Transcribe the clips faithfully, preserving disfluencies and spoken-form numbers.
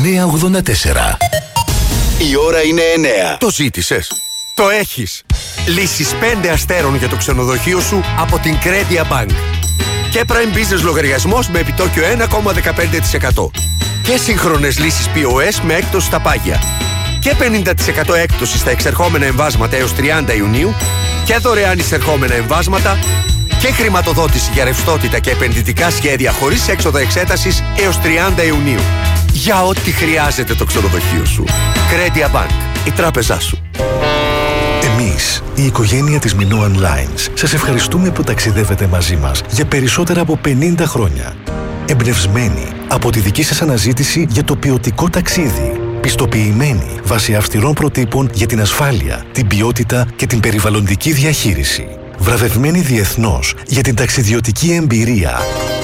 εννιά ογδόντα τέσσερα. Η ώρα είναι εννιά. Το ζήτησες? Το έχεις. Λύσεις πέντε αστέρων για το ξενοδοχείο σου από την Credit Bank. Και Prime Business λογαριασμός με επιτόκιο ένα κόμμα δεκαπέντε τοις εκατό. Και σύγχρονες λύσεις πι ο ες με έκπτωση στα πάγια. Και πενήντα τοις εκατό έκπτωση στα εξερχόμενα εμβάσματα έως τριάντα Ιουνίου. Και δωρεάν εισερχόμενα εμβάσματα. Και χρηματοδότηση για ρευστότητα και επενδυτικά σχέδια χωρίς έξοδα εξέτασης έως τριάντα Ιουνίου. Για ό,τι χρειάζεται το ξενοδοχείο σου. Credit Bank, η τράπεζά σου. Εμείς, η οικογένεια της Minoan Lines, σας ευχαριστούμε που ταξιδεύετε μαζί μας για περισσότερα από πενήντα χρόνια. Εμπνευσμένοι από τη δική σας αναζήτηση για το ποιοτικό ταξίδι. Πιστοποιημένοι βάσει αυστηρών προτύπων για την ασφάλεια, την ποιότητα και την περιβαλλοντική διαχείριση. Βραβευμένοι διεθνώς για την ταξιδιωτική εμπειρία.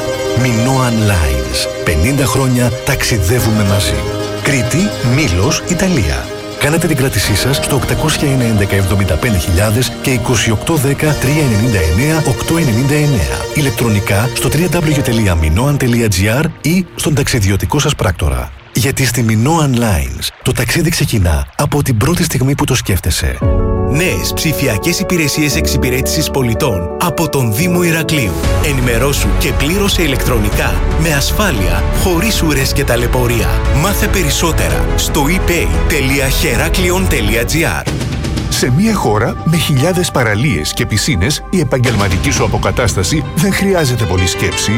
Minoan Lines. πενήντα χρόνια ταξιδεύουμε μαζί. Κρήτη, Μήλος, Ιταλία. Κάνατε την κράτησή σας στο οκτακόσια ένα έντεκα εβδομήντα πέντε χιλιάδες και είκοσι οκτώ δέκα τριακόσια ενενήντα εννέα οκτακόσια ενενήντα εννέα. Ηλεκτρονικά στο double-u double-u double-u τελεία minoan τελεία gr ή στον ταξιδιωτικό σας πράκτορα. Γιατί στη Minoan Lines το ταξίδι ξεκινά από την πρώτη στιγμή που το σκέφτεσαι. Νέες ψηφιακές υπηρεσίες εξυπηρέτησης πολιτών από τον Δήμο Ηρακλείου. Ενημερώσου και πλήρωσε ηλεκτρονικά, με ασφάλεια, χωρίς ουρές και ταλαιπωρία. Μάθε περισσότερα στο e pay τελεία heraklion τελεία gr. Σε μια χώρα με χιλιάδες παραλίες και πισίνες, η επαγγελματική σου αποκατάσταση δεν χρειάζεται πολλή σκέψη.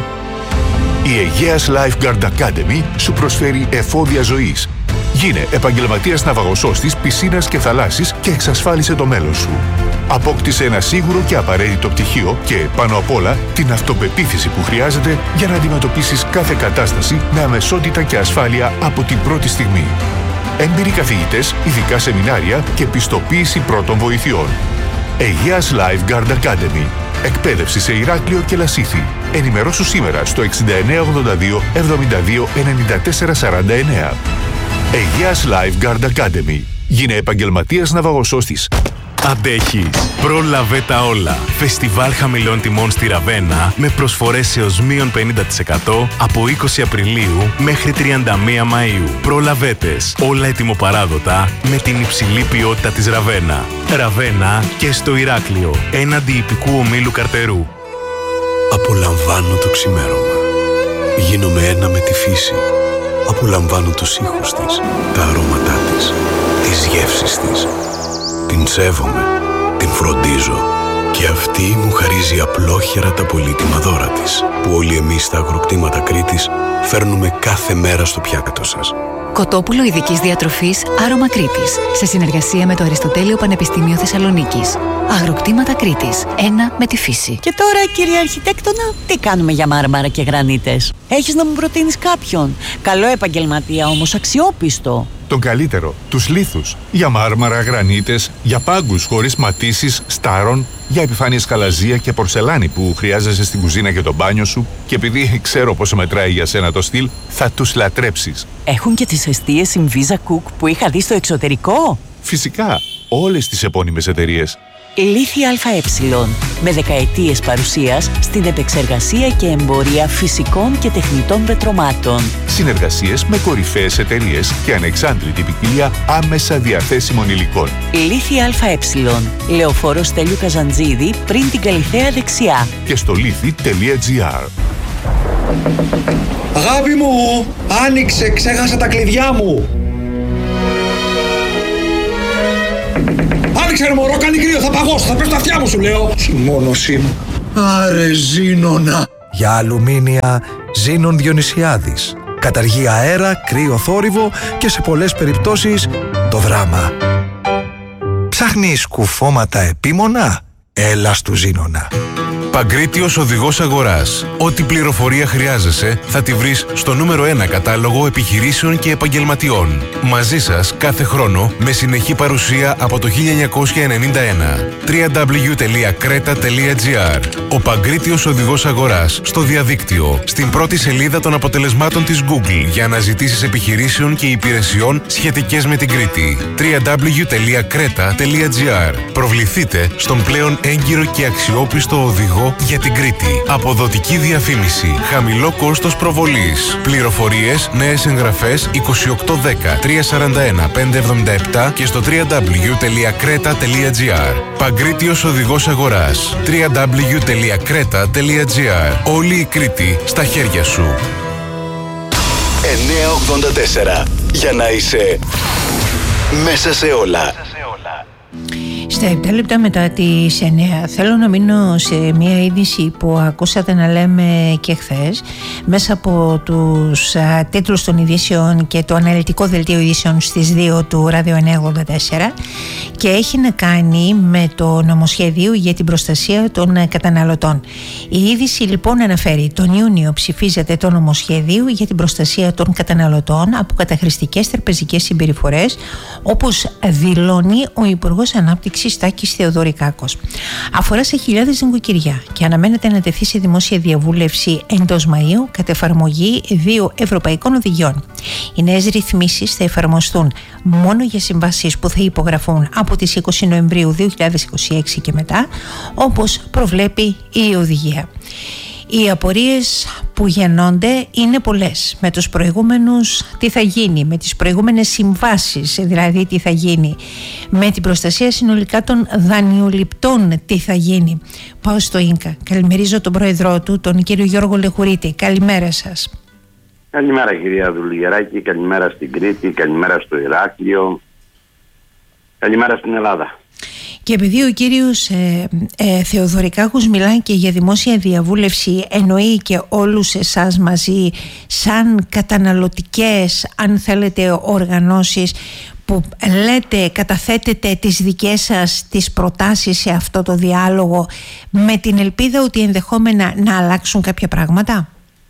Η Αιγαίας Lifeguard Academy σου προσφέρει εφόδια ζωής. Γίνε επαγγελματίας ναυαγοσώστης, πισίνας και θαλάσσης και εξασφάλισε το μέλλον σου. Απόκτησε ένα σίγουρο και απαραίτητο πτυχίο και, πάνω απ' όλα, την αυτοπεποίθηση που χρειάζεται για να αντιμετωπίσεις κάθε κατάσταση με αμεσότητα και ασφάλεια από την πρώτη στιγμή. Έμπειροι καθηγητές, ειδικά σεμινάρια και πιστοποίηση πρώτων βοηθειών. Αιγαίας Lifeguard Academy. Εκπαίδευση σε Ηράκλειο και Λασίθι. Ενημερώσου σήμερα στο εξήντα εννέα ογδόντα δύο εβδομήντα δύο ενενήντα τέσσερα σαράντα εννέα. Αιγαίας Lifeguard Academy. Γίνε επαγγελματίας ναυαγοσώστης. Αντέχεις. Πρόλαβε τα όλα. Φεστιβάλ χαμηλών τιμών στη Ραβένα με προσφορές έως μείον πενήντα τοις εκατό από είκοσι Απριλίου μέχρι τριάντα μία Μαΐου. Προλαβέτες. Όλα ετοιμοπαράδοτα με την υψηλή ποιότητα της Ραβένα. Ραβένα και στο Ηράκλειο. Έναντι ιππικού ομίλου Καρτερού. Απολαμβάνω το ξημέρωμα. Γίνομαι ένα με τη φύση. Απολαμβάνω τους ήχους της, τα αρώματά της, τις γεύσεις της. Την σέβομαι, την φροντίζω και αυτή μου χαρίζει απλόχερα τα πολύτιμα δώρα της, που όλοι εμείς στα αγροκτήματα Κρήτης φέρνουμε κάθε μέρα στο πιάτο σας. Κοτόπουλο ειδικής διατροφής Άρωμα Κρήτης, σε συνεργασία με το Αριστοτέλειο Πανεπιστήμιο Θεσσαλονίκης. Αγροκτήματα Κρήτης, ένα με τη φύση. Και τώρα, κύριε Αρχιτέκτονα, τι κάνουμε για μάρμαρα και γρανίτες? Έχεις να μου προτείνεις κάποιον? Καλό επαγγελματία όμως, αξιόπιστο. Τον καλύτερο, τους λίθους. Για μάρμαρα, γρανίτες, για πάγκους χωρίς ματίσεις, στάρων, για επιφάνειες χαλαζία και πορσελάνη που χρειάζεσαι στην κουζίνα και το μπάνιο σου, και επειδή ξέρω πόσο μετράει για σένα το στυλ, θα τους λατρέψεις. Έχουν και τις εστίες Inviza Cook που είχα δει στο εξωτερικό. Φυσικά, όλες τις επώνυμες εταιρείες. Λίθη ΑΕ, με δεκαετίες παρουσίας στην επεξεργασία και εμπορία φυσικών και τεχνητών πετρωμάτων. Συνεργασίες με κορυφαίες εταιρείες και ανεξάντλητη ποικιλία άμεσα διαθέσιμων υλικών. Λίθη ΑΕ, Λεωφόρος Στέλιου Καζαντζίδη, πριν την Καλιθέα δεξιά. Και στο λίθη τελεία gr. Αγάπη μου, άνοιξε, ξέχασα τα κλειδιά μου. Άνοιξε ρε μωρό, κάνει κρύο, θα παγώσω, θα πέσω τα αυτιά μου σου λέω. Συμμόνωσή μου. Άρε Ζήνονα. Για αλουμίνια Ζήνων Διονυσιάδης. Καταργεί αέρα, κρύο θόρυβο και σε πολλές περιπτώσεις το δράμα. Ψάχνεις κουφώματα επίμονα? Έλα στου Ζήνονα. Παγκρίτιος οδηγός αγοράς. Ό,τι πληροφορία χρειάζεσαι θα τη βρεις στο νούμερο ένα κατάλογο επιχειρήσεων και επαγγελματιών. Μαζί σας κάθε χρόνο με συνεχή παρουσία από το χίλια εννιακόσια ενενήντα ένα. double-u double-u double-u τελεία κρέτα τελεία gr. Ο Παγκρίτιος οδηγός αγοράς στο διαδίκτυο, στην πρώτη σελίδα των αποτελεσμάτων της Google για αναζητήσεις επιχειρήσεων και υπηρεσιών σχετικές με την Κρήτη. double-u double-u double-u τελεία κρέτα τελεία gr. Προβληθείτε στον πλέον έγκυρο και αξιόπιστο οδηγό λόγο για την Κρήτη. Αποδοτική διαφήμιση. Χαμηλό κόστος προβολής. Πληροφορίες, νέες εγγραφές είκοσι οκτώ δέκα τριακόσια σαράντα ένα πεντακόσια εβδομήντα επτά και στο double-u double-u double-u τελεία κρέτα τελεία τζι άρ. Παγκρίτιος οδηγός αγοράς. double-u double-u double-u τελεία κρέτα τελεία τζι άρ. Όλη η Κρήτη στα χέρια σου. εννιακόσια ογδόντα τέσσερα. Για να είσαι μέσα σε όλα. Στα επτά λεπτά μετά τις εννιά θέλω να μείνω σε μια είδηση που ακούσατε να λέμε και χθες μέσα από τους α, τίτλους των ειδήσεων και το αναλυτικό δελτίο ειδήσεων στις δύο του Ράδιο εννιακόσια ογδόντα τέσσερα και έχει να κάνει με το νομοσχέδιο για την προστασία των καταναλωτών. Η είδηση λοιπόν αναφέρει: τον Ιούνιο ψηφίζεται το νομοσχέδιο για την προστασία των καταναλωτών από καταχρηστικές τραπεζικές συμπεριφορές, όπως δηλώνει ο Υπουργός Ανάπτυξης Τάκης Θεοδωρικάκος. Αφορά σε χιλιάδες νοικοκυριά και αναμένεται να τεθεί σε δημόσια διαβούλευση εντός Μαΐου κατ' εφαρμογή δύο ευρωπαϊκών οδηγιών. Οι νέες ρυθμίσεις θα εφαρμοστούν μόνο για συμβάσεις που θα υπογραφούν από τις είκοσι Νοεμβρίου δύο χιλιάδες είκοσι έξι και μετά, όπως προβλέπει η οδηγία. Οι απορίες που γεννώνται είναι πολλές. Με τους προηγούμενους τι θα γίνει, με τις προηγούμενες συμβάσεις, δηλαδή τι θα γίνει, με την προστασία συνολικά των δανειοληπτών τι θα γίνει. Πάω στο Ίνκα. Καλημερίζω τον πρόεδρό του, τον κύριο Γιώργο Λεχουρίτη. Καλημέρα σας. Καλημέρα κυρία Δουλγεράκη, καλημέρα στην Κρήτη, καλημέρα στο Ηράκλειο, καλημέρα στην Ελλάδα. Και επειδή ο κύριος ε, ε, Θεοδωρικάκος μιλάει και για δημόσια διαβούλευση, εννοεί και όλους εσάς μαζί σαν καταναλωτικές, αν θέλετε, οργανώσεις που λέτε, καταθέτετε τις δικές σας τις προτάσεις σε αυτό το διάλογο με την ελπίδα ότι ενδεχόμενα να αλλάξουν κάποια πράγματα?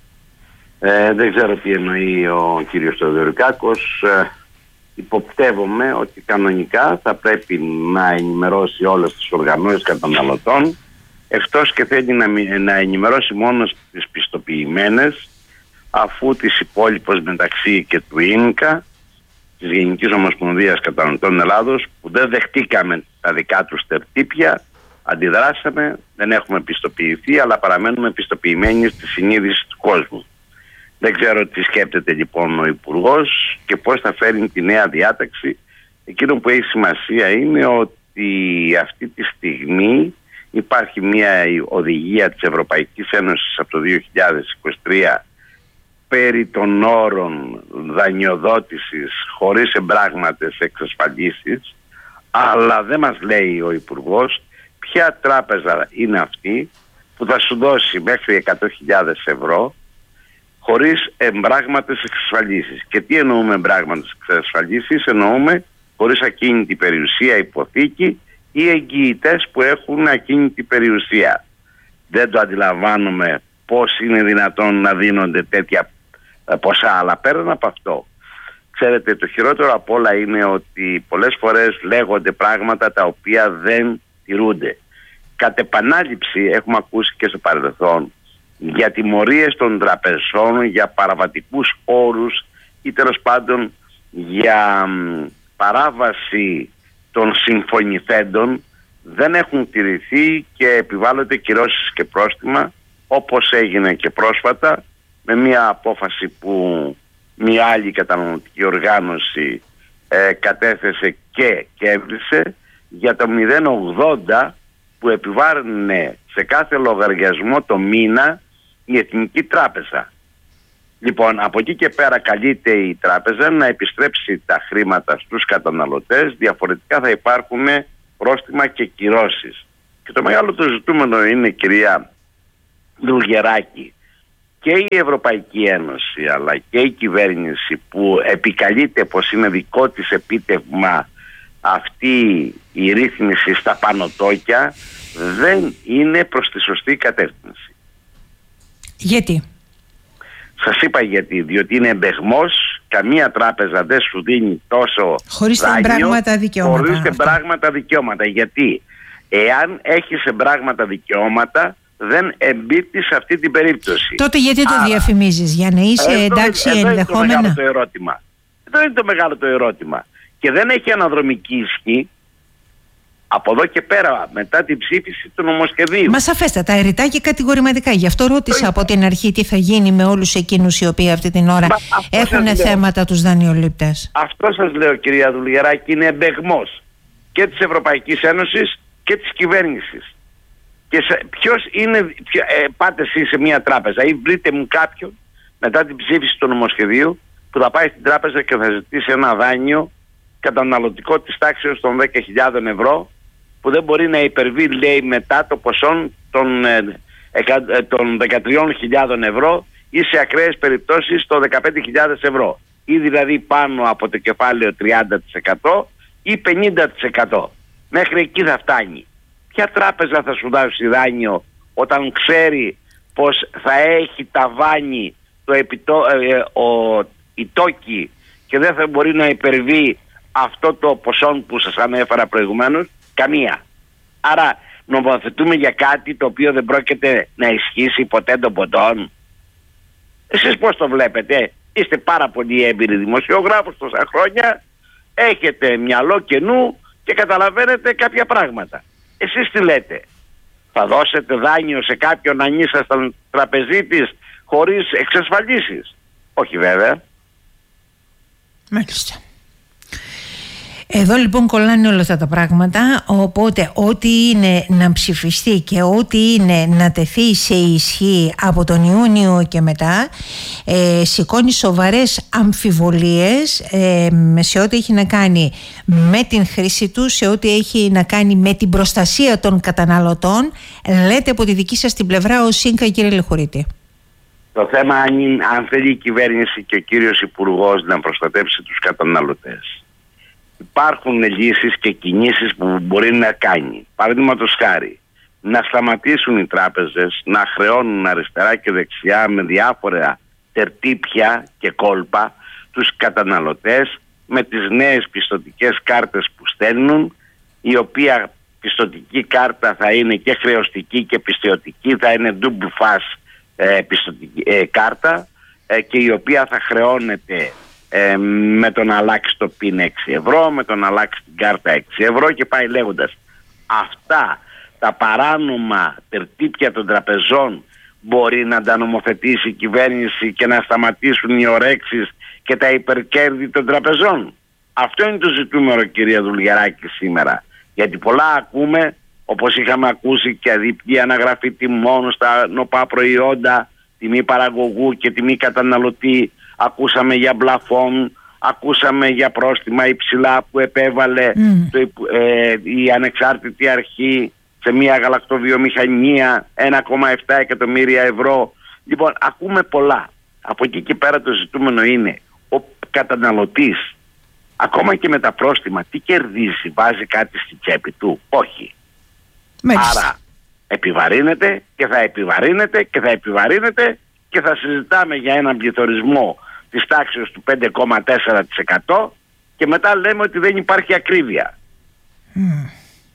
Ε, δεν ξέρω τι εννοεί ο κύριος Θεοδωρικάκος. Ε, υποπτεύομαι ότι κανονικά θα πρέπει να ενημερώσει όλες τις οργανώσεις καταναλωτών, εκτός και θέλει να, να ενημερώσει μόνο τις πιστοποιημένες, αφού τις υπόλοιπες μεταξύ και του ΙΝΚΑ, της Γενικής Ομοσπονδίας Καταναλωτών Ελλάδος, που δεν δεχτήκαμε τα δικά τους τερτύπια, αντιδράσαμε, δεν έχουμε πιστοποιηθεί, αλλά παραμένουμε πιστοποιημένοι στη συνείδηση του κόσμου. Δεν ξέρω τι σκέπτεται λοιπόν ο Υπουργός και πώς θα φέρει τη νέα διάταξη. Εκείνο που έχει σημασία είναι ότι αυτή τη στιγμή υπάρχει μια οδηγία της Ευρωπαϊκής Ένωσης από το δύο χιλιάδες είκοσι τρία περί των όρων δανειοδότησης χωρίς εμπράγματες εξασφαλίσεις, αλλά δεν μας λέει ο Υπουργός ποια τράπεζα είναι αυτή που θα σου δώσει μέχρι εκατό χιλιάδες ευρώ χωρίς εμπράγματες εξασφαλίσεις. Και τι εννοούμε εμπράγματες εξασφαλίσεις? Εννοούμε χωρίς ακίνητη περιουσία, υποθήκη ή εγγυητές που έχουν ακίνητη περιουσία. Δεν το αντιλαμβάνομαι πώς είναι δυνατόν να δίνονται τέτοια ποσά, αλλά πέραν από αυτό, ξέρετε, το χειρότερο απ' όλα είναι ότι πολλές φορές λέγονται πράγματα τα οποία δεν τηρούνται. Κατ' επανάληψη έχουμε ακούσει και στο παρελθόν για τιμωρίες των τραπεζών, για παραβατικούς όρους ή τέλος πάντων για παράβαση των συμφωνηθέντων, δεν έχουν τηρηθεί και επιβάλλονται κυρώσεις και πρόστιμα, όπως έγινε και πρόσφατα με μια απόφαση που μια άλλη καταναλωτική οργάνωση ε, κατέθεσε και κέρδισε για το μηδέν κόμμα ογδόντα που επιβάρυνε σε κάθε λογαριασμό το μήνα η Εθνική Τράπεζα. Λοιπόν, από εκεί και πέρα καλείται η τράπεζα να επιστρέψει τα χρήματα στους καταναλωτές, διαφορετικά θα υπάρχουν πρόστιμα και κυρώσεις. Και το μεγάλο το ζητούμενο είναι, κυρία Δουλγεράκη, και η Ευρωπαϊκή Ένωση αλλά και η κυβέρνηση που επικαλείται πως είναι δικό της επίτευγμα αυτή η ρύθμιση στα πανωτόκια, δεν είναι προς τη σωστή κατεύθυνση. Γιατί? Σας είπα γιατί. Διότι είναι εμπεγμός. Καμία τράπεζα δεν σου δίνει τόσο χωρίς εμπράγματα δικαιώματα. Χωρίς εμπράγματα δικαιώματα. Γιατί εάν έχεις εμπράγματα δικαιώματα δεν εμπίπτει σε αυτή την περίπτωση. Τότε γιατί το Άρα, διαφημίζεις? Για να είσαι εδώ, εντάξει εδώ ενδεχόμενα? Είναι το μεγάλο το ερώτημα. Εδώ είναι το μεγάλο το ερώτημα. Και δεν έχει αναδρομική ισχύ. Από εδώ και πέρα, μετά την ψήφιση του νομοσχεδίου. Μα σαφέστατα, ρητά και κατηγορηματικά. Γι' αυτό ρώτησα το... από την αρχή τι θα γίνει με όλους εκείνους οι οποίοι αυτή την ώρα έχουν θέματα τους δανειολήπτες. Αυτό σας λέω, κυρία Δουλγεράκη, είναι εμπεγμός και της Ευρωπαϊκής Ένωσης και της κυβέρνησης. Και σε, ποιος είναι, ποιο, ε, πάτε εσείς σε μια τράπεζα ή βρείτε μου κάποιον μετά την ψήφιση του νομοσχεδίου που θα πάει στην τράπεζα και θα ζητήσει ένα δάνειο καταναλωτικό της τάξης των δέκα χιλιάδες ευρώ, που δεν μπορεί να υπερβεί, λέει, μετά το ποσό των, ε, ε, των δεκατρείς χιλιάδες ευρώ ή σε ακραίες περιπτώσεις το δεκαπέντε χιλιάδες ευρώ, ή δηλαδή πάνω από το κεφάλαιο τριάντα τοις εκατό ή πενήντα τοις εκατό. Μέχρι εκεί θα φτάνει. Ποια τράπεζα θα σου δώσει δάνειο όταν ξέρει πως θα έχει ταβάνι το επιτό, ε, ο, η τόκη και δεν θα μπορεί να υπερβεί αυτό το ποσό που σας ανέφερα προηγουμένως? Καμία. Άρα νομοθετούμε για κάτι το οποίο δεν πρόκειται να ισχύσει ποτέ των ποτών. Εσείς πώς το βλέπετε? Είστε πάρα πολύ έμπειροι δημοσιογράφος τόσα χρόνια, έχετε μυαλό και νου και καταλαβαίνετε κάποια πράγματα. Εσείς τι λέτε? Θα δώσετε δάνειο σε κάποιον αν ήσασταν τραπεζίτης χωρίς εξασφαλίσεις? Όχι βέβαια. Μάλιστα. Εδώ λοιπόν κολλάνε όλα αυτά τα πράγματα, οπότε ό,τι είναι να ψηφιστεί και ό,τι είναι να τεθεί σε ισχύ από τον Ιούνιο και μετά ε, σηκώνει σοβαρές αμφιβολίες ε, σε ό,τι έχει να κάνει με την χρήση του, σε ό,τι έχει να κάνει με την προστασία των καταναλωτών. Λέτε από τη δική σας την πλευρά ο ΣΥΝΚΑ, κύριε Λεχωρίτη. Το θέμα αν, είναι, αν θέλει η κυβέρνηση και ο κύριος Υπουργός να προστατεύσει τους καταναλωτές. Υπάρχουν λύσεις και κινήσεις που μπορεί να κάνει. Παραδείγματος χάρη, να σταματήσουν οι τράπεζες να χρεώνουν αριστερά και δεξιά με διάφορα τερτύπια και κόλπα τους καταναλωτές με τις νέες πιστωτικές κάρτες που στέλνουν, η οποία πιστωτική κάρτα θα είναι και χρεωστική και πιστωτική, θα είναι double fast ε, πιστωτική ε, κάρτα ε, και η οποία θα χρεώνεται Ε, με το να αλλάξει το πιν έξι ευρώ, με το να αλλάξει την κάρτα έξι ευρώ και πάει λέγοντας. Αυτά τα παράνομα τερτύπια των τραπεζών μπορεί να τα νομοθετήσει η κυβέρνηση και να σταματήσουν οι ορέξεις και τα υπερκέρδη των τραπεζών? Αυτό είναι το ζητούμενο, κυρία Δουλγεράκη, σήμερα. Γιατί πολλά ακούμε, όπως είχαμε ακούσει, και αδιπτή αναγραφή τιμών στα νοπά προϊόντα, τιμή παραγωγού και τιμή καταναλωτή. Ακούσαμε για μπλαφόν, ακούσαμε για πρόστιμα υψηλά που επέβαλε mm. το, ε, η ανεξάρτητη αρχή σε μια γαλακτοβιομηχανία, ένα κόμμα επτά εκατομμύρια ευρώ. Λοιπόν, ακούμε πολλά. Από εκεί και πέρα το ζητούμενο είναι ο καταναλωτής, ακόμα και με τα πρόστιμα, τι κερδίζει? Βάζει κάτι στη τσέπη του? Όχι. Μάλιστα. Άρα επιβαρύνεται και θα επιβαρύνεται και θα επιβαρύνεται και θα συζητάμε για έναν πληθωρισμό της τάξης του πέντε κόμμα τέσσερα τοις εκατό και μετά λέμε ότι δεν υπάρχει ακρίβεια. Mm.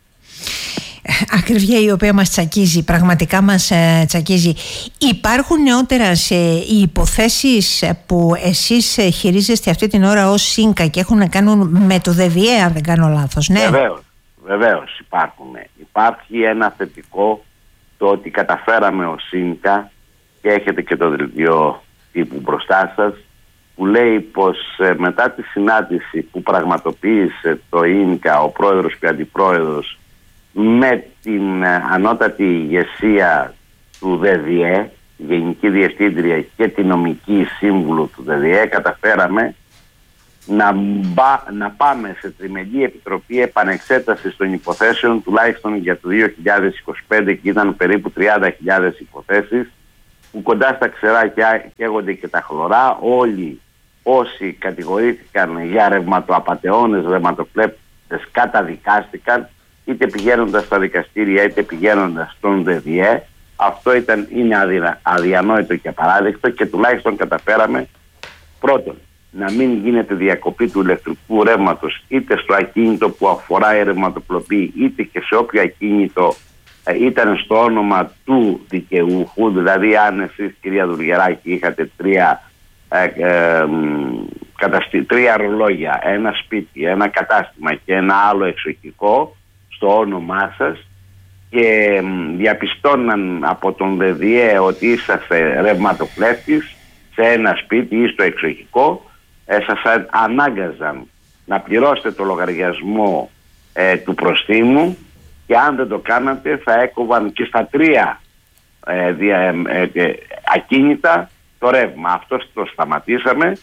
Ακρίβεια η οποία μας τσακίζει, πραγματικά μας ε, τσακίζει. Υπάρχουν νεότερα σε οι υποθέσεις που εσείς χειρίζεστε αυτή την ώρα ως ΣΥΝΚΑ και έχουν να κάνουν με το ΔΔΕ, αν δεν κάνω λάθος? Ναι. Βεβαίως, βεβαίως υπάρχουν. Υπάρχει ένα θετικό, το ότι καταφέραμε ως ΣΥΝΚΑ, και έχετε και το δελτίο τύπου μπροστά σας, που λέει πως ε, μετά τη συνάντηση που πραγματοποίησε το ΙΝΚΑ, ο πρόεδρος και ο αντιπρόεδρος, με την ε, ανώτατη ηγεσία του ΔΔΕ, Γενική Διευθύντρια και τη νομική σύμβουλο του ΔΔΕ, καταφέραμε να, μπα, να πάμε σε τριμελή επιτροπή επανεξέτασης των υποθέσεων, τουλάχιστον για το δύο χιλιάδες είκοσι πέντε, και ήταν περίπου τριάντα χιλιάδες υποθέσεις, που κοντά στα ξερά καίγονται και τα χλωρά. Όλοι όσοι κατηγορήθηκαν για ρευματοαπατεώνες, ρευματοκλέπτες, καταδικάστηκαν, είτε πηγαίνοντας στα δικαστήρια είτε πηγαίνοντας στον ΔΔΕ. Αυτό ήταν, είναι αδυνα, αδιανόητο και απαράδεκτο, και τουλάχιστον καταφέραμε πρώτον να μην γίνεται διακοπή του ηλεκτρικού ρεύματος είτε στο ακίνητο που αφορά η ρευματοκλοπή, είτε και σε όποιο ακίνητο ε, ήταν στο όνομα του δικαιούχου. Δηλαδή αν εσείς, κυρία Δουλγεράκη, είχατε τρία, ε, ε, καταστη... τρία ρολόγια, ένα σπίτι, ένα κατάστημα και ένα άλλο εξοχικό, στο όνομά σας και διαπιστώναν από τον ΔΔΕ ότι είσαστε ρευματοκλέφτης σε ένα σπίτι ή στο εξοχικό, ε, σας ανάγκαζαν να πληρώσετε το λογαριασμό ε, του προστίμου, και αν δεν το κάνατε θα έκοβαν και στα τρία ε, δια, ε, ε, ακίνητα το ρεύμα. Αυτό το σταματήσαμε.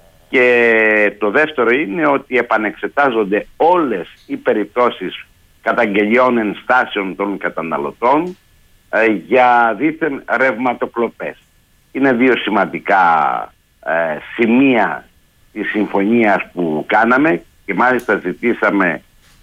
Και το δεύτερο είναι ότι επανεξετάζονται όλες οι περιπτώσεις καταγγελιών ενστάσεων των καταναλωτών ε, για δίθεν ρευματοκλοπές. Είναι δύο σημαντικά ε, σημεία της συμφωνίας που κάναμε, και μάλιστα ζητήσαμε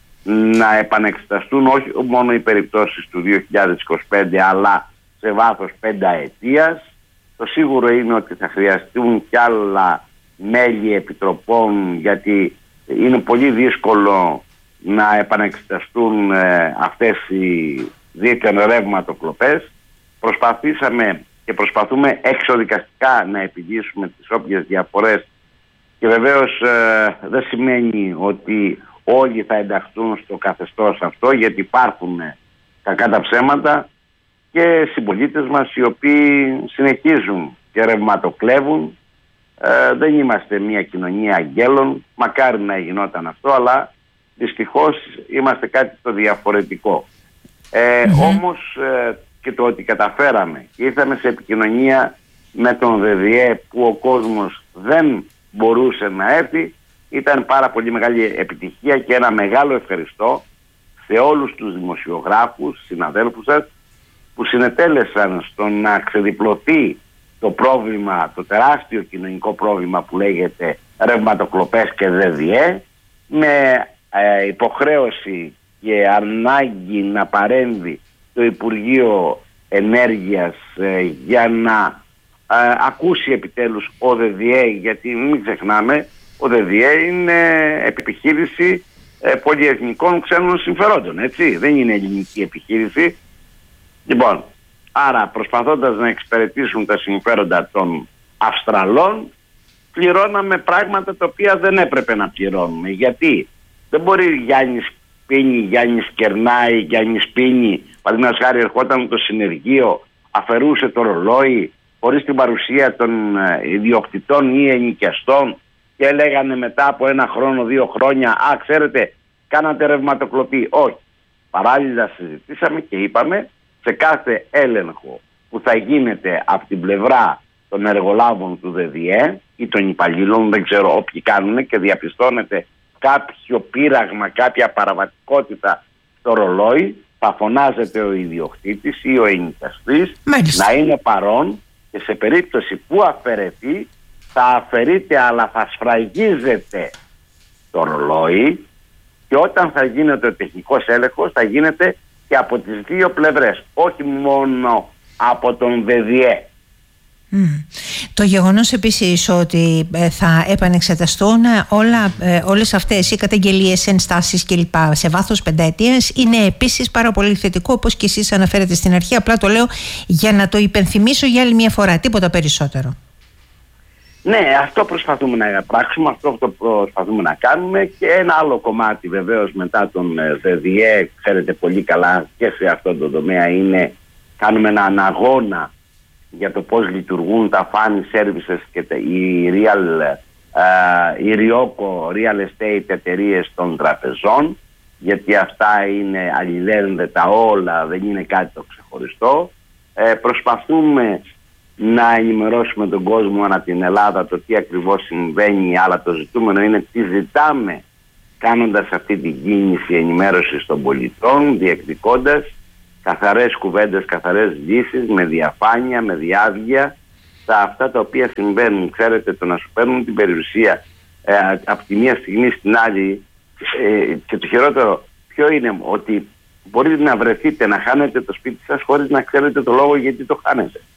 να επανεξεταστούν όχι μόνο οι περιπτώσεις του δύο χιλιάδες είκοσι πέντε αλλά σε βάθος πενταετίας. Το σίγουρο είναι ότι θα χρειαστούν κι άλλα μέλη επιτροπών, γιατί είναι πολύ δύσκολο να επανεξεταστούν ε, αυτές οι δίθεν ρευματοκλοπές. Προσπαθήσαμε και προσπαθούμε εξοδικαστικά να επιλύσουμε τις όποιες διαφορές, και βεβαίως ε, δεν σημαίνει ότι όλοι θα ενταχθούν στο καθεστώς αυτό, γιατί υπάρχουν κακά τα ψέματα και συμπολίτες μας οι οποίοι συνεχίζουν και ρευματοκλέβουν. Ε, δεν είμαστε μια κοινωνία αγγέλων, μακάρι να γινόταν αυτό, αλλά δυστυχώς είμαστε κάτι το διαφορετικό. Ε, mm-hmm. Όμως ε, και το ότι καταφέραμε και ήρθαμε σε επικοινωνία με τον ΔΔΕ που ο κόσμος δεν μπορούσε να έρθει, ήταν πάρα πολύ μεγάλη επιτυχία, και ένα μεγάλο ευχαριστώ σε όλους τους δημοσιογράφους, συναδέλφους σας, που συνετέλεσαν στο να ξεδιπλωθεί το πρόβλημα, το τεράστιο κοινωνικό πρόβλημα που λέγεται ρευματοκλοπές και ΔΔΕ, με ε, υποχρέωση και ανάγκη να παρέμβει το Υπουργείο Ενέργειας ε, για να ε, ακούσει επιτέλους ο ΔΔΕ, γιατί μην ξεχνάμε, ο ΔΔΕ είναι επιχείρηση ε, πολυεθνικών ξένων συμφερόντων, έτσι, δεν είναι ελληνική επιχείρηση. Λοιπόν, άρα προσπαθώντας να εξυπηρετήσουν τα συμφέροντα των Αυστραλών, πληρώναμε πράγματα τα οποία δεν έπρεπε να πληρώνουμε. Γιατί δεν μπορεί Γιάννης πίνει, Γιάννης κερνάει, Γιάννης πίνει. Παραδείγματος χάρη, ερχόταν το συνεργείο, αφαιρούσε το ρολόι χωρίς την παρουσία των ιδιοκτητών ή ενοικιαστών, και έλεγανε μετά από ένα χρόνο, δύο χρόνια, α, ξέρετε, κάνατε ρευματοκλοπή. Όχι. Παράλληλα συζητήσαμε και είπαμε, σε κάθε έλεγχο που θα γίνεται από την πλευρά των εργολάβων του ΔΔΕ ή των υπαλλήλων, δεν ξέρω, όποιοι κάνουν, και διαπιστώνεται κάποιο πείραγμα, κάποια παραβατικότητα στο ρολόι, θα φωνάζεται ο ιδιοκτήτης ή ο ενοικιαστής να είναι παρόν, και σε περίπτωση που αφαιρεθεί θα αφαιρείται, αλλά θα σφραγίζεται το ρολόι, και όταν θα γίνεται ο τεχνικός έλεγχος θα γίνεται και από τις δύο πλευρές, όχι μόνο από τον ΔΔΕ. Mm. Το γεγονός επίσης ότι θα επανεξεταστούν όλα, όλες αυτές οι καταγγελίες, ενστάσεις κλπ. Σε βάθος πενταετίας είναι επίσης πάρα πολύ θετικό, όπως και εσείς αναφέρετε στην αρχή. Απλά το λέω για να το υπενθυμίσω για άλλη μια φορά, τίποτα περισσότερο. Ναι, αυτό προσπαθούμε να πράξουμε, αυτό το προσπαθούμε να κάνουμε. Και ένα άλλο κομμάτι βεβαίως μετά τον ΔΔΕ, ξέρετε πολύ καλά και σε αυτό το τομέα, είναι κάνουμε έναν αγώνα για το πώς λειτουργούν τα funny services και τα, οι, real, uh, οι Ryoko real estate εταιρείες των τραπεζών, γιατί αυτά είναι αλληλένδετα όλα, δεν είναι κάτι το ξεχωριστό. Ε, προσπαθούμε να ενημερώσουμε τον κόσμο ανά την Ελλάδα το τι ακριβώς συμβαίνει, αλλά το ζητούμενο είναι τι ζητάμε κάνοντας αυτή την κίνηση ενημέρωσης των πολιτών, διεκδικώντας καθαρές κουβέντες, καθαρές λύσεις, με διαφάνεια, με διάβγεια στα αυτά τα οποία συμβαίνουν. Ξέρετε, το να σου παίρνουν την περιουσία ε, από τη μία στιγμή στην άλλη, ε, και το χειρότερο ποιο είναι, ότι μπορείτε να βρεθείτε να χάνετε το σπίτι σας χωρίς να ξέρετε το λόγο γιατί το χάνετε.